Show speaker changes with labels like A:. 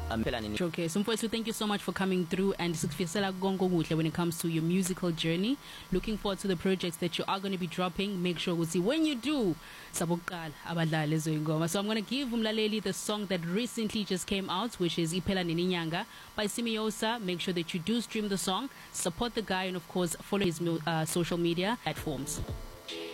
A: Okay, so Mfowethu, thank you so much for coming through and sikufisela konke okuhle when it comes to your musical journey. Looking forward to the projects that you are going to be dropping. Make sure we see when you do sabokuqala abadlali ezoyingoma. So I'm going to give umlaleli the song that recently just came out, which is Iphela Nininyanga by Simiosa. Make sure that you do stream the song, support the guy, and of course follow his social media platforms.